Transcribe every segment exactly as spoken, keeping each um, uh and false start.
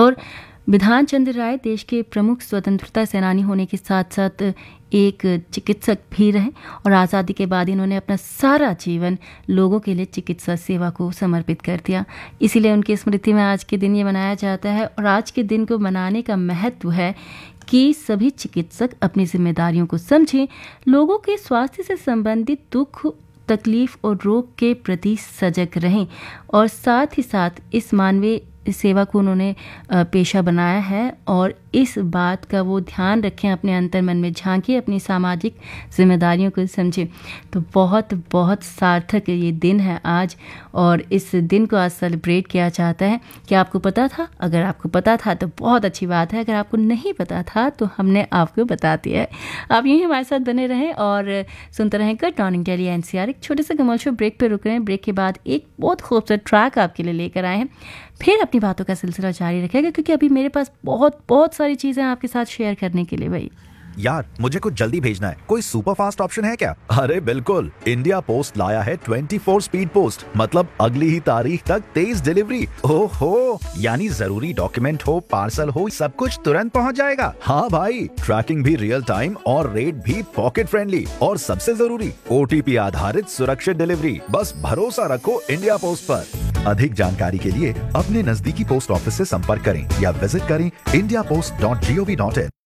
और बिधान चंद्र राय देश के प्रमुख स्वतंत्रता सेनानी होने के साथ साथ एक चिकित्सक भी रहे और आज़ादी के बाद इन्होंने अपना सारा जीवन लोगों के लिए चिकित्सा सेवा को समर्पित कर दिया। इसीलिए उनकी स्मृति में आज के दिन ये मनाया जाता है। और आज के दिन को मनाने का महत्व है कि सभी चिकित्सक अपनी जिम्मेदारियों को समझें, लोगों के स्वास्थ्य से संबंधित दुख, तकलीफ और रोग के प्रति सजग रहें और साथ ही साथ इस मानवीय सेवा को उन्होंने पेशा बनाया है और इस बात का वो ध्यान रखें, अपने अंतर मन में झांकें, अपनी सामाजिक जिम्मेदारियों को समझें। तो बहुत बहुत सार्थक ये दिन है आज और इस दिन को आज सेलिब्रेट किया जाता है। क्या आपको पता था? अगर आपको पता था तो बहुत अच्छी बात है, अगर आपको नहीं पता था तो हमने आपको बता दिया है। आप यहीं हमारे साथ बने रहें और सुनते रहें गुड मॉर्निंग दिल्ली एनसीआर। एक छोटे से कमर्शियल ब्रेक पर रुक रहे हैं। ब्रेक के बाद एक बहुत खूबसूरत ट्रैक आपके लिए लेकर आए हैं, फिर अपनी बातों का सिलसिला जारी रखेगा क्योंकि अभी मेरे पास बहुत बहुत सारी चीजें आपके साथ शेयर करने के लिए। भाई यार मुझे कुछ जल्दी भेजना है, कोई सुपर फास्ट ऑप्शन है क्या? अरे बिल्कुल, इंडिया पोस्ट लाया है चौबीस स्पीड पोस्ट, मतलब अगली ही तारीख तक तेज डिलीवरी। ओहो, यानी जरूरी डॉक्यूमेंट हो, पार्सल हो, सब कुछ तुरंत पहुंच जाएगा। हाँ भाई, ट्रैकिंग भी रियल टाइम और रेट भी पॉकेट फ्रेंडली और सबसे जरूरी ओटीपी आधारित सुरक्षित डिलीवरी। बस भरोसा रखो इंडिया पोस्ट पर। अधिक जानकारी के लिए अपने नजदीकी पोस्ट ऑफिस से संपर्क करें या विजिट करें India post dot G O V dot in.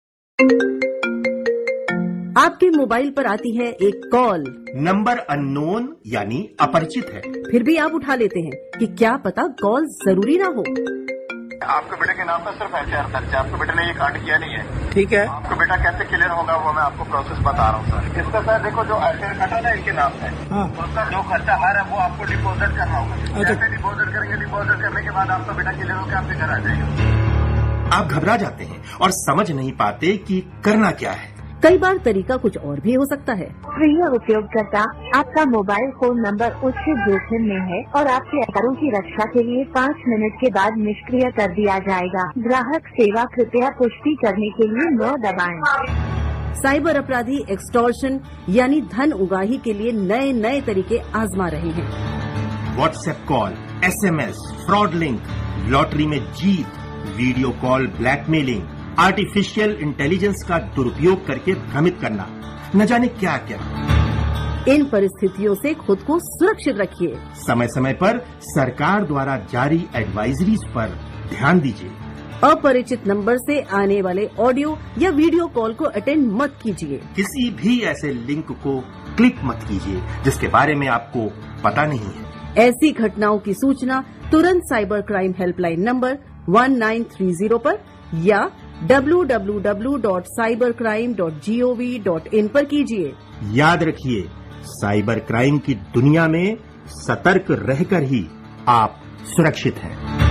आपके मोबाइल पर आती है एक कॉल, नंबर अननोन यानी अपरिचित है, फिर भी आप उठा लेते हैं कि क्या पता कॉल जरूरी ना हो। आपके बेटे के नाम पर सिर्फ एफ आई आर दर्ज है, आपके बेटे ने ये कांड किया नहीं है। ठीक है, आपका बेटा कैसे क्लियर होगा वो मैं आपको प्रोसेस बता रहा हूँ सर। इसका सर देखो जो एफ आई आर कटा ना इनके नाम है, उसका जो खर्चा आ रहा है वो आपको डिपोजिट करना होगा। जैसे डिपोजिट करेंगे, डिपोजिट करने के बाद आपका बेटा क्लियर होकर आपके घर आ जाएगा। आप घबरा जाते हैं और समझ नहीं पाते कि करना क्या है। कई बार तरीका कुछ और भी हो सकता है। प्रिय उपयोगकर्ता, आपका मोबाइल फोन नंबर उच्च जोखिम में है और आपके आधारों की रक्षा के लिए पाँच मिनट के बाद निष्क्रिय कर दिया जाएगा। ग्राहक सेवा कृपया पुष्टि करने के लिए नौ दबाएं। साइबर अपराधी एक्सटॉर्शन यानी धन उगाही के लिए नए नए तरीके आजमा रहे हैं। WhatsApp call, S M S, fraud link, lottery में जीत, video call blackmailing, artificial intelligence का दुरुपयोग करके भ्रमित करना, न जाने क्या क्या। इन परिस्थितियों से खुद को सुरक्षित रखिए। समय समय पर सरकार द्वारा जारी एडवाइजरीज पर ध्यान दीजिए। अपरिचित नंबर से आने वाले ऑडियो या वीडियो कॉल को अटेंड मत कीजिए। किसी भी ऐसे लिंक को क्लिक मत कीजिए जिसके बारे में आपको पता नहीं है। ऐसी घटनाओं की सूचना तुरंत cyber crime helpline number one nine three zero पर या W W W dot cyber crime dot G O V dot in पर कीजिए। याद रखिए, साइबर क्राइम की दुनिया में सतर्क रहकर ही आप सुरक्षित हैं।